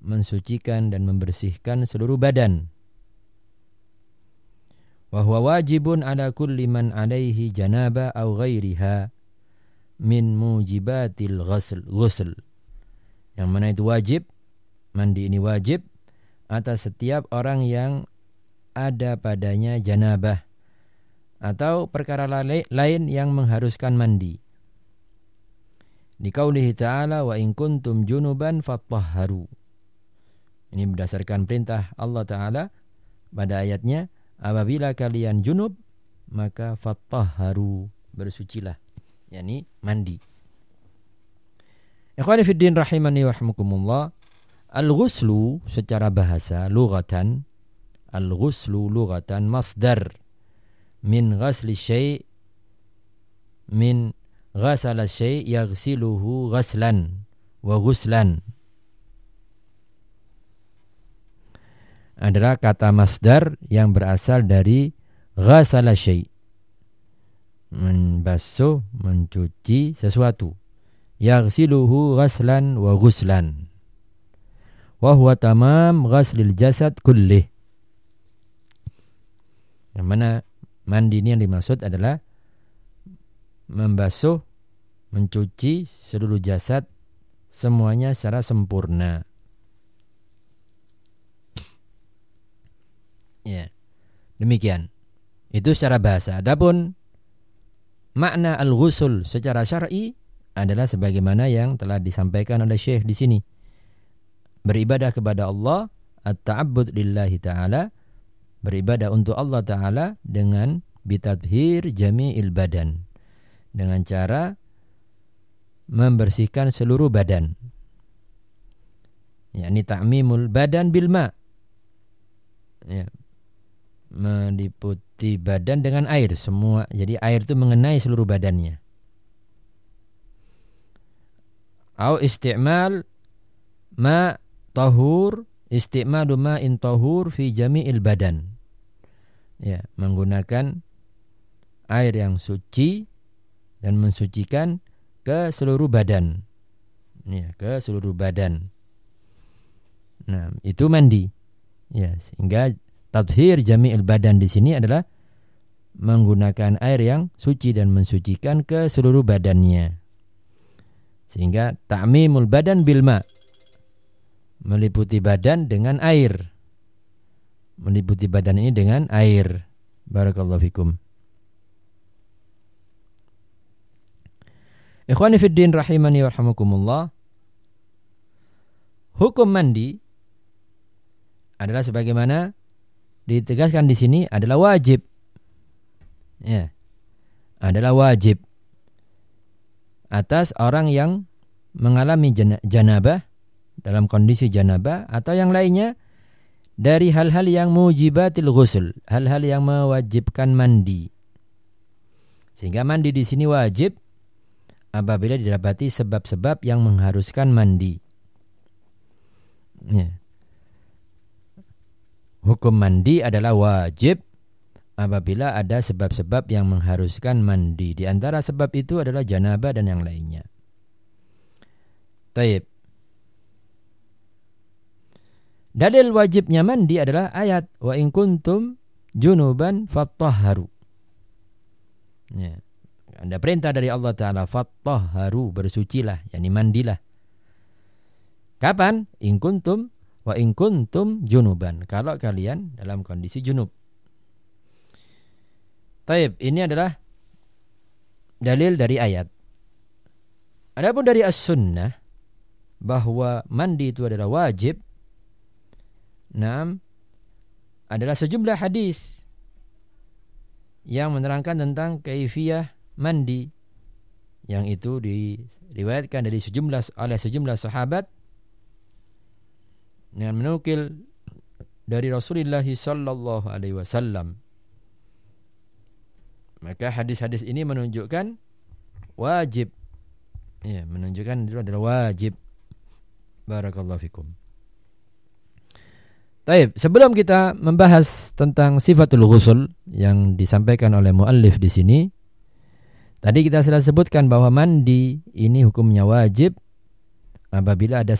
mensucikan dan membersihkan seluruh badan. Wa huwa wajibun ala kulli man alaihi janaba aw ghairiha min mujibatil ghusl. Yang mana itu wajib, mandi ini wajib atas setiap orang yang ada padanya janabah atau perkara lain yang mengharuskan mandi. Di qaulihi ta'ala wa in kuntum junuban fatahharu. Ini berdasarkan perintah Allah Ta'ala pada ayatnya, apabila kalian junub maka fatahharu, bersucilah, yakni mandi. Ikhwani fiddin rahimani wa rahmukumullah. Al-ghuslu secara bahasa lughatan, al-ghuslu lughatan masdar min ghasli syai' min ghasala syai' yaghsiluhu ghaslan wa ghuslan. Adalah kata masdar yang berasal dari ghasala syai', membasuh, mencuci sesuatu. Yaghsiluhu ghaslan wa ghuslan. Wa huwa tamam ghaslil jasad kullih. Yang mana mandi ini yang dimaksud adalah membasuh, mencuci seluruh jasad semuanya secara sempurna. Ya. Demikian. Itu secara bahasa. Adapun makna al-ghusl secara syar'i adalah sebagaimana yang telah disampaikan oleh Syekh di sini. Beribadah kepada Allah, at-ta'abbud lillahi ta'ala, beribadah untuk Allah Ta'ala dengan bitadhir jami'il badan, dengan cara membersihkan seluruh badan, yakni ta'mimul badan bil ma', ya, meliputi badan dengan air semua. Jadi air itu mengenai seluruh badannya. Au isti'mal ma tahur, isti'malu ma'in tahur fi jami'il badan. Ya, menggunakan air yang suci dan mensucikan ke seluruh badan. Ya, ke seluruh badan. Nah, itu mandi. Ya, sehingga tathhir jami'il badan di sini adalah menggunakan air yang suci dan mensucikan ke seluruh badannya. Sehingga ta'mimul badan bil ma', meliputi badan dengan air. Meliputi badan ini dengan air. Barakallahu fikum. Ikhwani fiddin rahimani wa rahmakumullah. Hukum mandi adalah sebagaimana ditegaskan di sini adalah wajib. Ya. Adalah wajib atas orang yang mengalami janabah, dalam kondisi janabah atau yang lainnya dari hal-hal yang mujibatil ghusl, hal-hal yang mewajibkan mandi. Sehingga mandi di sini wajib apabila didapati sebab-sebab yang mengharuskan mandi. Ya. Hukum mandi adalah wajib apabila ada sebab-sebab yang mengharuskan mandi. Di antara sebab itu adalah janabah dan yang lainnya. Taib. Dalil wajibnya mandi adalah ayat wa in kuntum junuban fatahharu. Ya. Ada perintah dari Allah Ta'ala, fatahharu, bersucilah, yakni mandilah. Kapan? In kuntum wa in kuntum junuban, kalau kalian dalam kondisi junub. Taib, ini adalah dalil dari ayat. Adapun dari as-sunnah bahwa mandi itu adalah wajib, adalah sejumlah hadis yang menerangkan tentang kaifiyah mandi, yang itu diriwayatkan dari sejumlah sahabat dengan menukil dari Rasulullah sallallahu alaihi wasallam. Maka hadis-hadis ini menunjukkan wajib. Ya, menunjukkan itu adalah wajib. Barakallahu fikum. Taib, sebelum kita membahas tentang sifatul ghusl yang disampaikan oleh muallif di sini, tadi kita sudah sebutkan bahwa mandi ini hukumnya wajib apabila ada